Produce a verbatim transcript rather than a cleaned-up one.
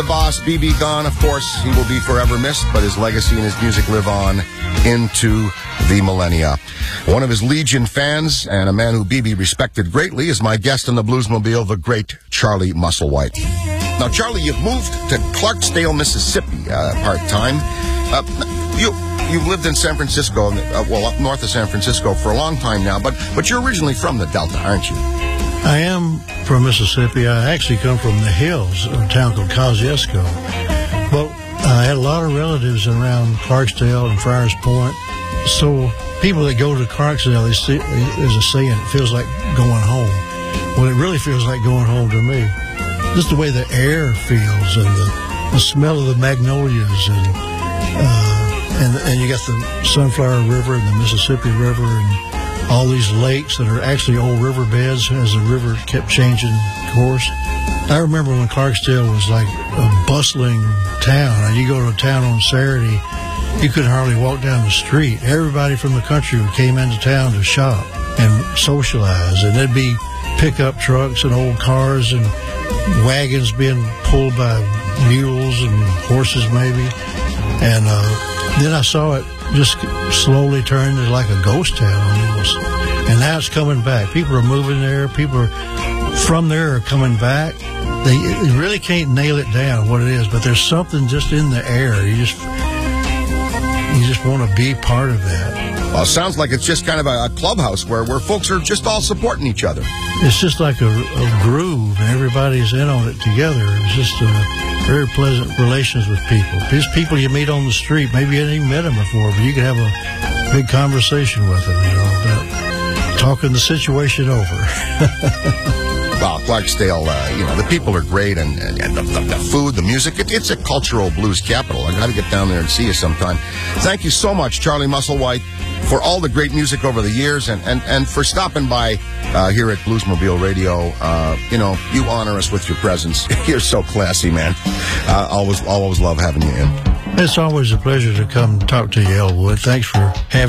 The boss, B B gone, of course, he will be forever missed, but his legacy and his music live on into the millennia. One of his Legion fans and a man who B B respected greatly is my guest in the Bluesmobile, the great Charlie Musselwhite. Now, Charlie, you've moved to Clarksdale, Mississippi, uh, part-time. Uh, you, you've lived in San Francisco, uh, well, up north of San Francisco for a long time now, but, but you're originally from the Delta, aren't you? I am from Mississippi. I actually come from the hills of a town called Kosciuszko. But I had a lot of relatives around Clarksdale and Friars Point. So people that go to Clarksdale, they see, there's a saying, it feels like going home. Well, it really feels like going home to me. Just the way the air feels and the, the smell of the magnolias and, uh, and and you got the Sunflower River and the Mississippi River and all these lakes that are actually old riverbeds as the river kept changing course. I remember when Clarksdale was like a bustling town. And you go to a town on Saturday, you couldn't hardly walk down the street. Everybody from the country came into town to shop and socialize, and there'd be pickup trucks and old cars and wagons being pulled by mules and horses maybe. And uh, then I saw it just slowly turn into like a ghost town almost. And now it's coming back. People are moving there. People are from there are coming back. They, they really can't nail it down what it is, but there's something just in the air. You just you just want to be part of that. Well, it sounds like it's just kind of a, a clubhouse where, where folks are just all supporting each other. It's just like a, a groove, and everybody's in on it together. It's just a very pleasant relations with people. These people you meet on the street, maybe you haven't even met them before, but you can have a big conversation with them, you know, about talking the situation over. Well, Clarksdale, uh, you know, the people are great, and, and the, the, the food, the music, it, it's a cultural blues capital. I got to get down there and see you sometime. Thank you so much, Charlie Musselwhite, for all the great music over the years, and, and, and for stopping by uh, here at Bluesmobile Radio. Uh, you know, you honor us with your presence. You're so classy, man. Uh, always, always love having you in. It's always a pleasure to come talk to you, Elwood. Thanks for having